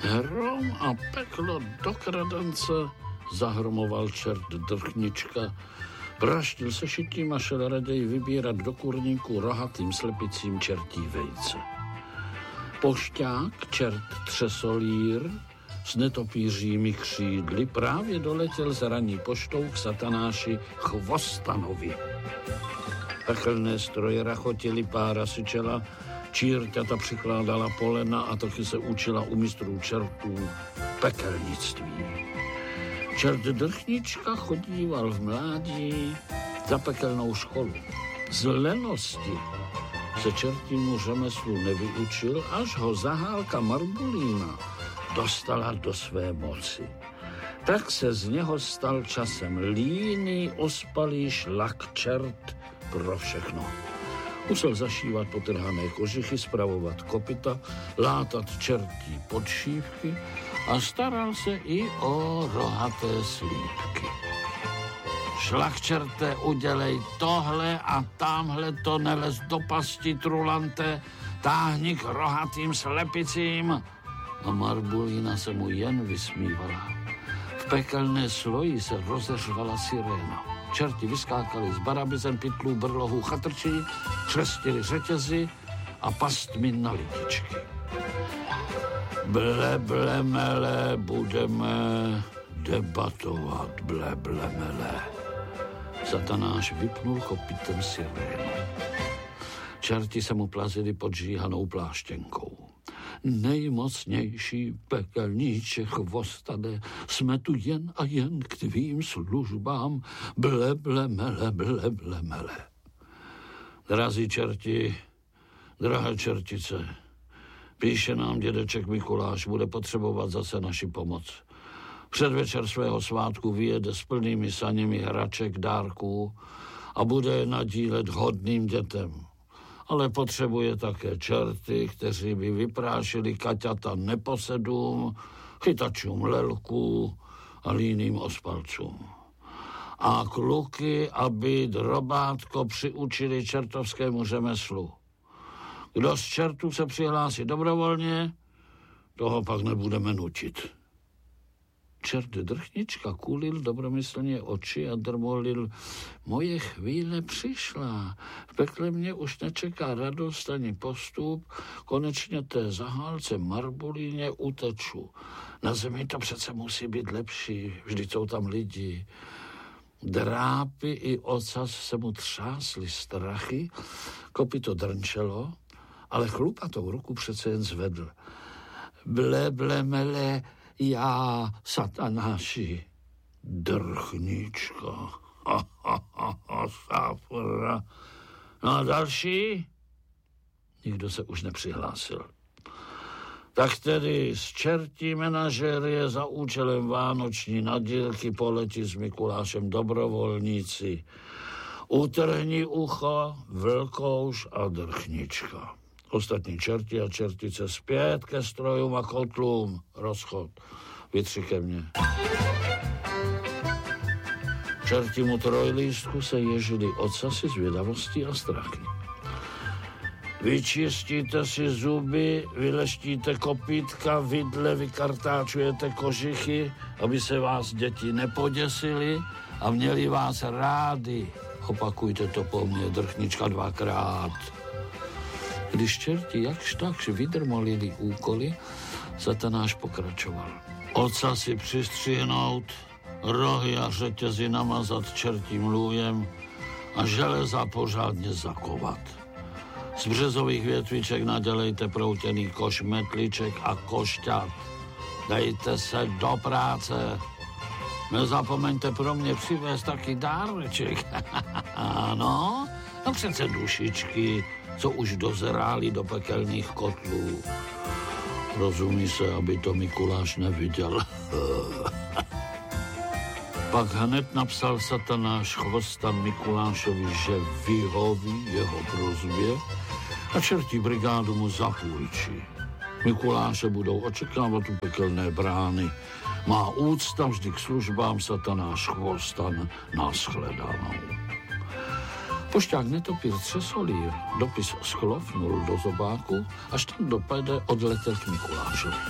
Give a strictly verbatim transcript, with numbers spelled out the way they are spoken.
Hrom a peklo do kradence zahromoval čert Drchnička. Praštil se šitím a šel raději vybírat do kurníku rohatým slepicím čertí vejce. Pošťák, čert Třesolír, s netopířími křídly právě doletěl z ranní poštou k satanáši Chvostanovi. Pekelné stroje rachotily, pára syčela, čírťata přikládala polena a taky se učila u mistrů čertů pekelnictví. Čert Drchnička chodíval v mládí za pekelnou školu. Z lenosti se čertímu řemeslu nevyučil, až ho zahálka Marbulína dostala do své moci. Tak se z něho stal časem líný, ospalý šlak čert pro všechno. Musel zašívat potrhané kožichy, spravovat kopyta, látat čertí podšívky a staral se i o rohaté slípky. Šlachčerte, udělej tohle a tamhle to, nelez do pasti, trulante, táhni k rohatým slepicím. A Marbulína se mu jen vysmívala. V pekelné sloji se rozeřvala siréna. Čerti vyskákali z barabizem, pytlů, brlohů, chatrčí, křestili řetězy a pastmi na lidičky. Ble, ble, mele, budeme debatovat, ble, ble, mele. Satanáš vypnul kopytem sirénu. Čerti se mu plazili pod žíhanou pláštěnkou. Nejmocnější pekelníče Chvostane, jsme tu jen a jen k tvým službám, ble, ble, mele, ble, ble, mele. Drazí čerti, drahé čertice, píše nám dědeček Mikuláš, bude potřebovat zase naši pomoc. Předvečer svého svátku vyjede s plnými saněmi hraček, dárků a bude je nadílet hodným dětem. Ale potřebuje také čerty, kteří by vyprášili kaťata neposedům, chytačům lelků a líným ospalcům. A kluky, aby drobátko přiučili čertovskému řemeslu. Kdo z čertů se přihlásí dobrovolně, toho pak nebudeme nutit. Čert Drchnička kulil dobromyslně oči a drmolil. Moje chvíle přišla. V pekle mě už nečeká radost ani postup. Konečně té zahálce Marbulíně uteču. Na zemi to přece musí být lepší. Vždyť jsou tam lidi. Drápy i ocas se mu třásly strachy. Kopyto drnčelo, ale chlupatou ruku přece jen zvedl. Ble, ble, mele, já, satanáši, Drchnička, ha, ha, ha, ha, sáfora. No a další? Nikdo se už nepřihlásil. Tak tedy z čertí menažerie za účelem vánoční nadílky poletí s Mikulášem dobrovolníci. Utrhni ucho, Vlkouš a Drchnička. Ostatní čerti a čertice zpět ke strojům a kotlům. Rozchod. Vytři ke mně. Čertímu trojlístku se ježili ocasy, zvědavosti a strachy. Vyčistíte si zuby, vyleštíte kopítka, vidle, vykartáčujete kožichy, aby se vás děti nepoděsily a měli vás rádi. Opakujte to po mně, Drchnička, dvakrát. Když čerti jakž takž vydrmolili úkoly, Satanáš pokračoval. Oca si přistřihnout, rohy a řetězy namazat čertím lůjem a železa pořádně zakovat. Z březových větviček nadělejte proutěný koš metliček a košťat. Dejte se do práce. Nezapomeňte pro mě přivést taky dáreček. Ano, no přece dušičky, co už dozráli do pekelných kotlů. Rozumí se, aby to Mikuláš neviděl. Pak hned napsal Satanáš Chvostan Mikulášovi, že vyhoví jeho prosbě a čertí brigádu mu zapůjčí. Mikuláše budou očekávat u pekelné brány. Má úcta vždy k službám, Satanáš Chvostan, nashledanou. Pošťák netopír Třesolír dopis schlofnul do zobáku, až ten dopede odletěl k Mikulášovi.